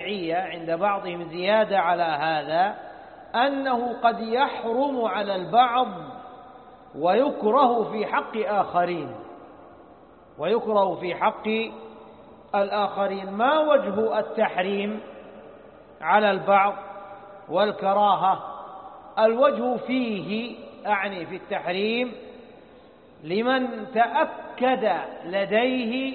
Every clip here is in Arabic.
عند بعضهم زيادة على هذا أنه قد يحرم على البعض ويكره في حق آخرين، ويكره في حق الآخرين. ما وجه التحريم على البعض والكراهة؟ الوجه فيه أعني في التحريم لمن تأكد لديه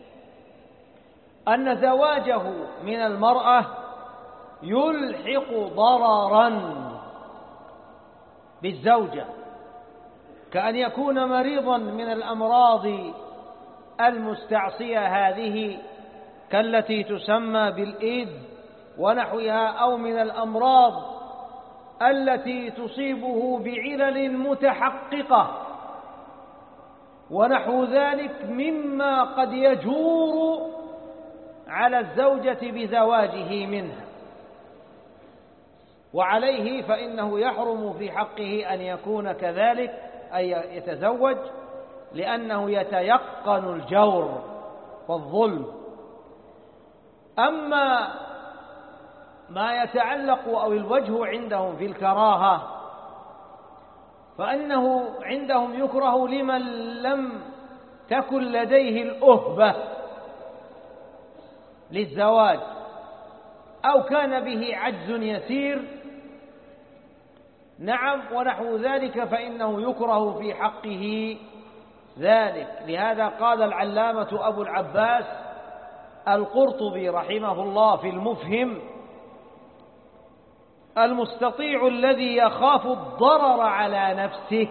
أن زواجه من المرأة يلحق ضررا بالزوجة، كأن يكون مريضا من الأمراض المستعصية هذه كالتي تسمى بالإيدز ونحوها، أو من الأمراض التي تصيبه بعلل متحققة ونحو ذلك مما قد يجور على الزوجة بزواجه منها، وعليه فإنه يحرم في حقه أن يكون كذلك، أي يتزوج، لأنه يتيقن الجور والظلم. أما ما يتعلق أو الوجه عندهم في الكراهة فإنه عندهم يكره لمن لم تكن لديه الأهبة للزواج أو كان به عجز يسير، نعم، ونحو ذلك، فإنه يكره في حقه ذلك. لهذا قال العلامة أبو العباس القرطبي رحمه الله في المفهم: المستطيع الذي يخاف الضرر على نفسه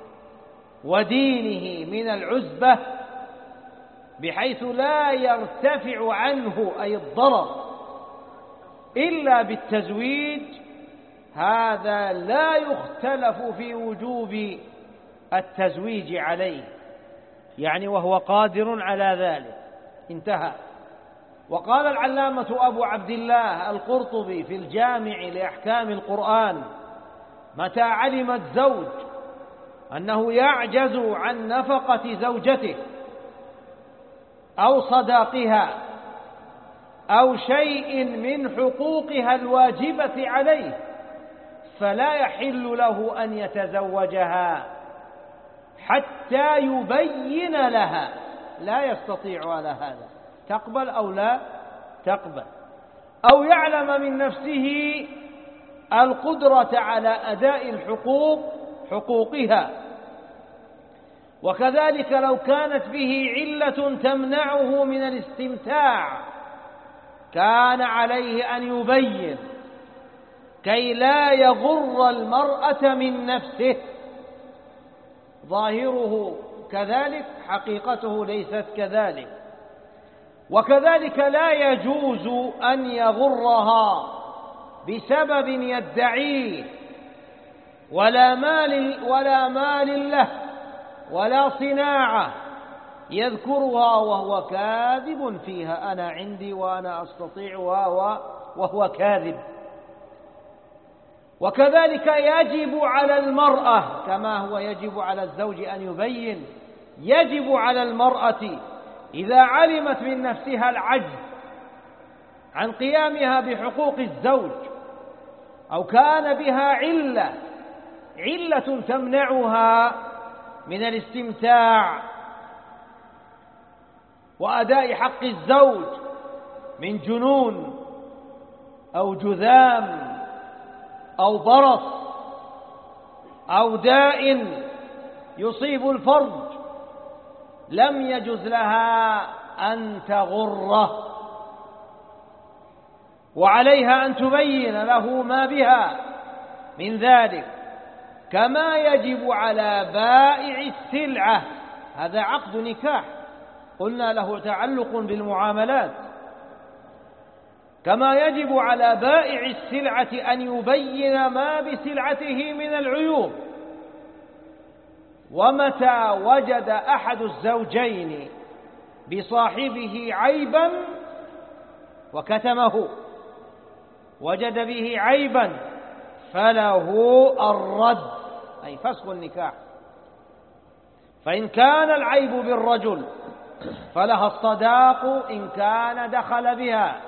ودينه من العزبة بحيث لا يرتفع عنه أي الضرر إلا بالتزويج، هذا لا يختلف في وجوب التزويج عليه، يعني وهو قادر على ذلك. انتهى. وقال العلامة أبو عبد الله القرطبي في الجامع لأحكام القرآن: متى علم الزوج أنه يعجز عن نفقة زوجته أو صداقها أو شيء من حقوقها الواجبة عليه فلا يحل له أن يتزوجها حتى يبين لها، لا يستطيع على هذا، تقبل أو لا تقبل، أو يعلم من نفسه القدرة على أداء حقوقها. وكذلك لو كانت به علة تمنعه من الاستمتاع كان عليه أن يبين كي لا يغر المرأة من نفسه، ظاهره كذلك حقيقته ليست كذلك. وكذلك لا يجوز أن يغرها بسبب يدعيه ولا مال له ولا صناعة يذكرها وهو كاذب فيها، أنا عندي وأنا أستطيع، وهو كاذب. وكذلك يجب على المرأة كما هو يجب على الزوج أن يبين، يجب على المرأة إذا علمت من نفسها العجز عن قيامها بحقوق الزوج أو كان بها علة تمنعها من الاستمتاع وأداء حق الزوج من جنون أو جذام أو برص أو داء يصيب الفرج، لم يجز لها أن تغره، وعليها أن تبين له ما بها من ذلك، كما يجب على بائع السلعة، هذا عقد نكاح قلنا له تعلق بالمعاملات، كما يجب على بائع السلعة أن يبين ما بسلعته من العيوب. ومتى وجد أحد الزوجين بصاحبه عيبا وكتمه، وجد به عيبا، فله الرد أي فسخ النكاح. فإن كان العيب بالرجل فلها الصداق إن كان دخل بها،